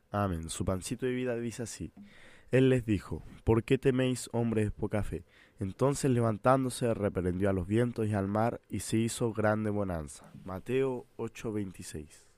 Amén. Su pancito de vida dice así. Él les dijo, ¿por qué teméis, hombres de poca fe? Entonces levantándose reprendió a los vientos y al mar y se hizo grande bonanza. Mateo 8:26.